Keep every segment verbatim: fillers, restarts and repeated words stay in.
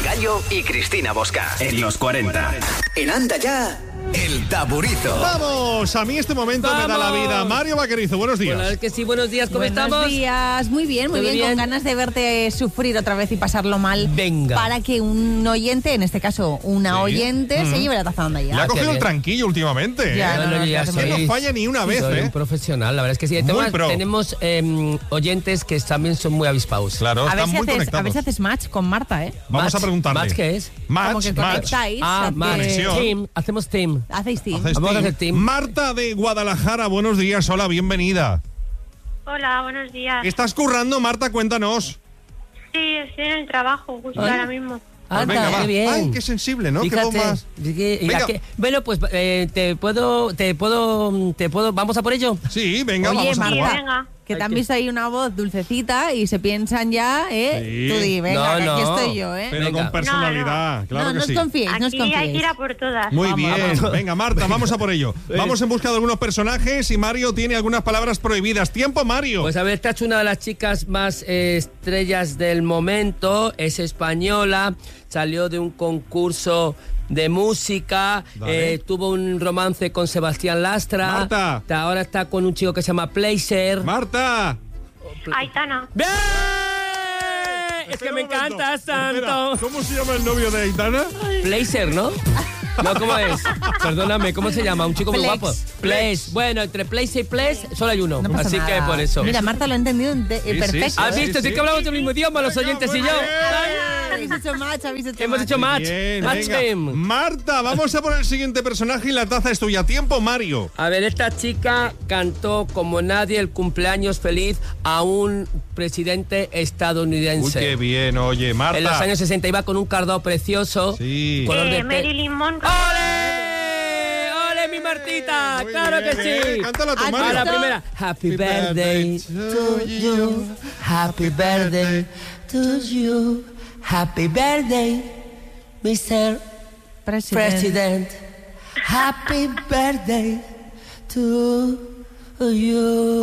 Gallo y Cristina Bosca. En los cuarenta. En Anda Ya, El Taburizo. Vamos, a mí este momento ¡Vamos! me da la vida. Mario Vaquerizo, buenos días. Hola, es que sí, buenos días, ¿cómo Buenos estamos? días, muy bien, muy ¿Todo bien, bien? con ganas de verte sufrir otra vez y pasarlo mal. Venga. Para que un oyente, en este caso una Sí. oyente, Mm. se lleve la taza de Anda Le Ya. ha qué cogido el bien. tranquillo últimamente. Ya, ¿eh? no, no, ya no, Que soy- no falla ni una vez, soy ¿eh? un profesional, la verdad es que sí. Muy Tenemos, pro. tenemos eh, oyentes que también son muy avispados. Claro, A ver, están si muy haces, a conectados. ver si haces match con Marta, ¿eh? Vamos Match, a preguntarle. ¿Match qué es? Match, Como que match. conectáis. Ah, hace- más. Conexión. Team, hacemos team. Hacéis team. Hacéis Vamos a team. hacer team. Marta de Guadalajara, buenos días. Hola, bienvenida. Hola, buenos días. ¿Estás currando, Marta? Cuéntanos. Sí, estoy en el trabajo justo Ay. ahora mismo. Pues Anda, venga, va. qué bien. Ay, qué sensible, ¿no? Qué Fíjate, voz más. y que- y Venga. la que- bueno, pues eh, te puedo, te puedo, te puedo, vamos a por ello. Sí, venga, Oye, vamos a Marta, jugar. venga. que te han Hay que- visto ahí una voz dulcecita y se piensan ya, ¿eh? Sí. Tú di, venga, No, que aquí no. estoy yo, ¿eh? Pero Venga. con personalidad, claro no, que no sí. os confiéis, no os Aquí hay que confiéis. ir a por todas. Muy Vamos, bien. vamos. Venga, Marta, vamos a por ello. Vamos en busca de algunos personajes y Mario tiene algunas palabras prohibidas. ¡Tiempo, Mario! Pues a ver, esta es una de las chicas más eh, estrellas del momento, es española, salió de un concurso de música, Vale. eh, tuvo un romance con Sebastián Lastra, Marta. Ta- ahora está con un chico que se llama Placer. ¡Marta! Aitana. ¡Bien! Es Espera que me un momento. encanta, Espera, Santo. ¿cómo se llama el novio de Aitana? Placer, ¿no? No, ¿cómo es? Perdóname, ¿cómo se llama? Un chico muy Flex. guapo. Place. Bueno, entre Place y Place solo hay uno. No pasa Así nada. que por eso. Mira, Marta lo ha entendido de- eh, Sí, sí, perfecto. ¿Has sí, ¿eh? visto? sí. Sí que hablamos el mismo idioma, los oyentes y yo. muy bien. Habéis hecho match, habéis hecho Hemos match. hecho match. Bien, Match venga. game. Marta, vamos a por el siguiente personaje y la taza es tuya. ¡Tiempo, Mario! A ver, esta chica cantó como nadie el cumpleaños feliz a un presidente Uy, estadounidense. qué bien, oye, Marta. En los años sesenta iba con un cardado precioso. Sí. Color Eh, de pe- Marilyn Monroe. ¡Ole! ¡Ole, mi Martita! Muy ¡Claro bien, que sí! eh. Cántala tú, ¿Has Mario. A la visto? primera. Happy Happy birthday birthday to you. Happy birthday to you. Happy birthday, mister Presidente. President. Happy birthday to you.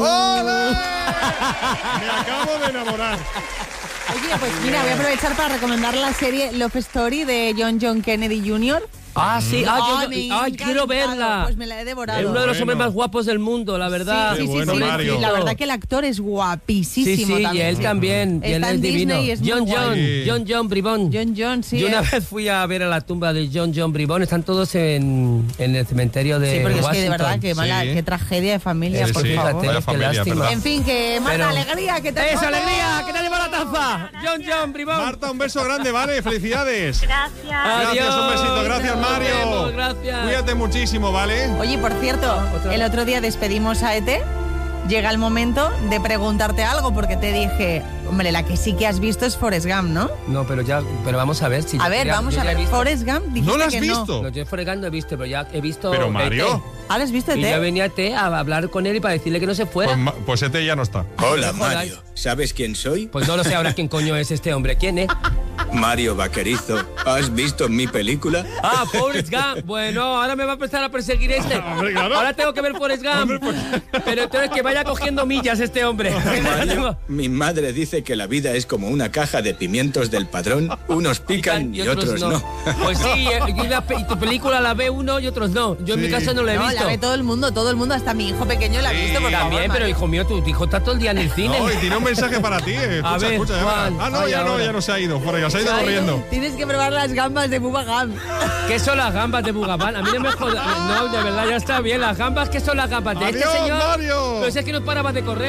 Me acabo de enamorar. Oye, pues mira, voy a aprovechar para recomendar la serie Love Story de John John Kennedy junior Ah, sí. Ah, yo- Ay, me ha ay, quiero encantado. verla. Pues me la he devorado. Es uno de los Bueno. hombres más guapos del mundo, la verdad. Sí, sí, sí, bueno, sí. Mario. Y la verdad que el actor es Sí, guapísimo sí, también. y él también. Y él Está es en divino. Disney y es muy John guay. John, Sí. John John Bribón. John John, sí. Yo una eh. vez fui a ver a la tumba de John John Bribón. Están todos en, en el cementerio de Sí, porque es que de Washington. verdad, qué mala, Sí. qué tragedia de familia, Sí, por sí, favor. Fíjate, vaya qué familia, lástima. ¿verdad? En fin, que Marta, Pero- alegría, que te ¡Esa alegría! ¡Que te lleva la taza! John John Bribón. Marta, un beso grande, ¿vale? Felicidades. Gracias. Gracias, un besito. Gracias, Nos Mario. vemos, gracias. Cuídate muchísimo, ¿vale? Oye, por cierto, Otra el vez. otro día despedimos a Ete. Llega el momento de preguntarte algo, porque te dije, hombre, la que sí que has visto es Forrest Gump, ¿no? No, pero ya, pero vamos a ver si. A yo ver, ya- vamos yo a ya he ver. visto- Forrest Gump, dijiste ¿No lo has que visto? No, yo Forrest Gump no he visto, pero ya he visto. Pero, E T. Mario. ¿Ahora has visto Y Ete? yo venía a T a hablar con él y para decirle que no se fuera. Pues, ma- pues este ya no está. Hola, Joder. Mario. ¿Sabes quién soy? Pues no lo sé ahora quién coño es este hombre. ¿Quién es? Mario Vaquerizo. ¿Has visto mi película? Ah, Forrest Gump. Bueno, ahora me va a empezar a perseguir este. Hombre, claro. Ahora tengo que ver Forrest Gump. Pero entonces que vaya cogiendo millas este hombre. Mario, mi madre dice que la vida es como una caja de pimientos del padrón. Unos pican y otros no. Pues sí, eh, y, la pe- y tu película la ve uno y otros no. Yo en mi Sí. caso no la he No, visto. la ve todo el mundo, todo el mundo, hasta mi hijo pequeño la ha Sí, visto, por favor. También, pero Mario. hijo mío, tu hijo está todo el día en el cine. No, y tiene un mensaje para ti. eh. Escucha, A ver, escucha, ya Juan. verás. Ah, no, Ay, ya no, ahora. ya no se ha ido. Fuera, ya se ha ido Se ha ido. corriendo. Tienes que probar las gambas de Bubba Gump. ¿Qué son las gambas de Bugabán? A mí no me jodas. No, de verdad, ya está bien. Las gambas, ¿qué son las gambas? De este Adiós, señor. Mario. Pero si es que no paraba de correr.